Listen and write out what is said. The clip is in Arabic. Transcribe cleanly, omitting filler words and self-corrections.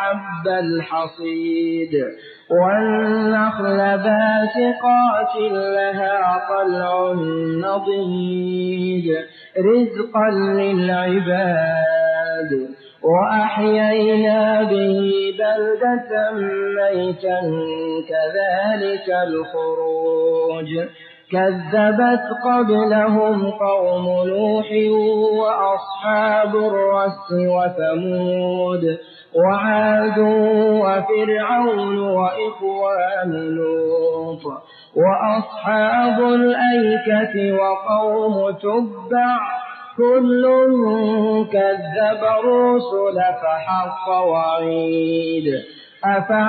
حب الحصيد والنخل باسقات لها طلع نضيد رزقا للعباد وأحيينا به بلدة ميتا كذلك الخروج كذبت قبلهم قوم نوح وأصحاب الرس وثمود وعاد وفرعون وإخوان لوط وأصحاب الأيكة وقوم تبع كل كذب الرسل فحق وعيد